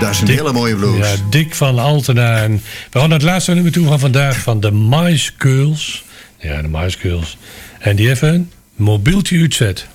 Dat is een hele mooie blues. Ja, Dick van Altena. En we gaan naar het laatste nummer toe van vandaag van de Mice Girls. Ja, de Mice Girls. En die even een mobieltje uitzet.